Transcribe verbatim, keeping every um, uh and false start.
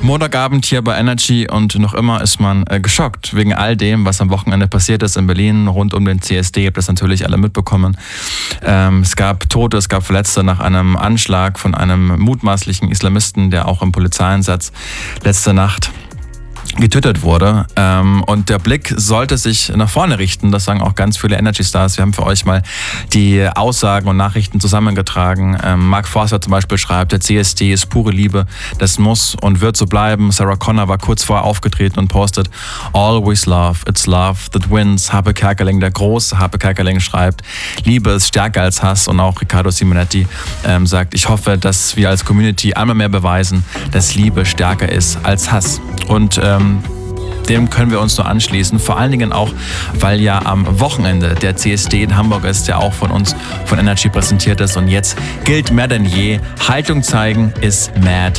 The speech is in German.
Montagabend hier bei Energy und noch immer ist man äh, geschockt wegen all dem, was am Wochenende passiert ist in Berlin rund um den C S D. Ihr habt das natürlich alle mitbekommen. Ähm, es gab Tote, es gab Verletzte nach einem Anschlag von einem mutmaßlichen Islamisten, der auch im Polizeieinsatz letzte Nacht getötet wurde. Ähm, und der Blick sollte sich nach vorne richten. Das sagen auch ganz viele Energy Stars. Wir haben für euch mal die Aussagen und Nachrichten zusammengetragen. Ähm, Mark Forster zum Beispiel schreibt, der C S D ist pure Liebe. Das muss und wird so bleiben. Sarah Connor war kurz vorher aufgetreten und postet Always love, it's love that wins. Harpe Kerkeling, der große Harpe Kerkeling schreibt, Liebe ist stärker als Hass. Und auch Riccardo Simonetti ähm, sagt, ich hoffe, dass wir als Community einmal mehr beweisen, dass Liebe stärker ist als Hass. Und ähm, dem können wir uns nur anschließen. Vor allen Dingen auch, weil ja am Wochenende der C S D in Hamburg ist, der auch von uns, von Energy präsentiert ist. Und jetzt gilt mehr denn je, Haltung zeigen ist mad